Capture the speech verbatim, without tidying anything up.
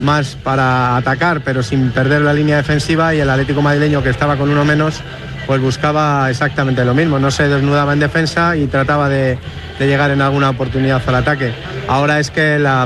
más para atacar, pero sin perder la línea defensiva, y el Atlético madrileño, que estaba con uno menos, pues buscaba exactamente lo mismo, no se desnudaba en defensa y trataba de, de llegar en alguna oportunidad al ataque. Ahora es que la